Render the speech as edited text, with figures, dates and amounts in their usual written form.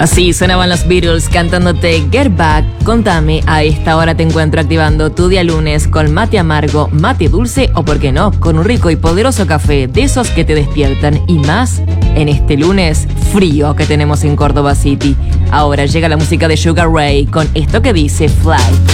Así sonaban los Beatles cantándote Get Back. Contame, a esta hora te encuentro activando tu día lunes con mate amargo, mate dulce o, por qué no, con un rico y poderoso café de esos que te despiertan y más en este lunes frío que tenemos en Córdoba City. Ahora llega la música de Sugar Ray con esto que dice Fly.